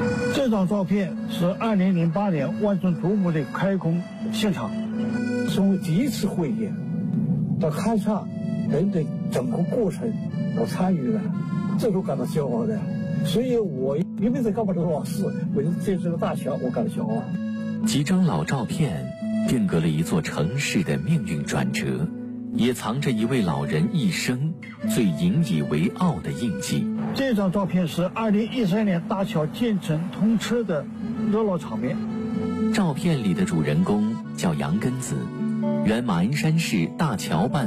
这张照片是2008年万众瞩目的开工现场， 从第一次会议到开场等等整个过程，我参与了，这都感到骄傲的。所以我一辈子干不了多少事，为了建这个大桥，我感到骄傲。 几张老照片定格了一座城市的命运转折，也藏着一位老人一生最引以为傲的印记。 这张照片是2013年大桥建成通车的热闹场面。 照片里的主人公叫杨根子，原马鞍山市大桥办